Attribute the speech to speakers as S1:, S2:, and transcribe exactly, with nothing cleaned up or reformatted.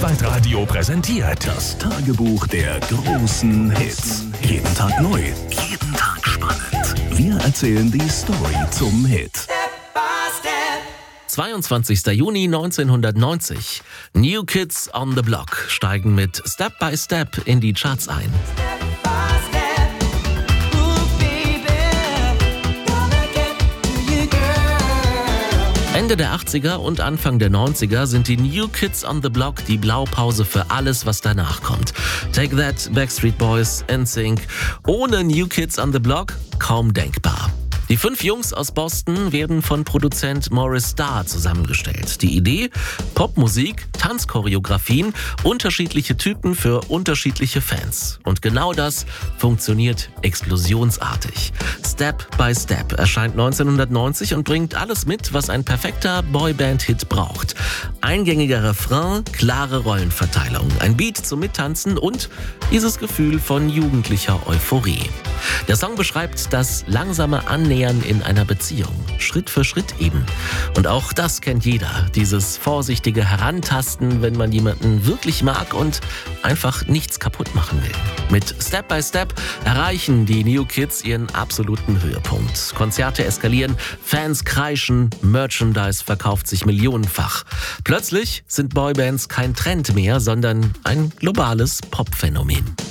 S1: Stadtradio präsentiert das Tagebuch der großen Hits. Jeden Tag neu, jeden Tag spannend. Wir erzählen die Story zum Hit.
S2: zweiundzwanzigster Juni neunzehnhundertneunzig. New Kids on the Block steigen mit Step by Step in die Charts ein. Ende der achtziger und Anfang der neunziger sind die New Kids on the Block die Blaupause für alles, was danach kommt. Take That, Backstreet Boys, N Sync. Ohne New Kids on the Block kaum denkbar. Die fünf Jungs aus Boston werden von Produzent Maurice Starr zusammengestellt. Die Idee? Popmusik, Tanzchoreografien, unterschiedliche Typen für unterschiedliche Fans. Und genau das funktioniert explosionsartig. Step by Step erscheint neunzehnhundertneunzig und bringt alles mit, was ein perfekter Boyband-Hit braucht. Eingängiger Refrain, klare Rollenverteilung, ein Beat zum Mittanzen und dieses Gefühl von jugendlicher Euphorie. Der Song beschreibt das langsame Annähern in einer Beziehung. Schritt für Schritt eben. Und auch das kennt jeder. Dieses vorsichtige Herantasten, wenn man jemanden wirklich mag und einfach nichts kaputt machen will. Mit Step by Step erreichen die New Kids ihren absoluten Höhepunkt. Konzerte eskalieren, Fans kreischen, Merchandise verkauft sich millionenfach. Plötzlich sind Boybands kein Trend mehr, sondern ein globales Popphänomen.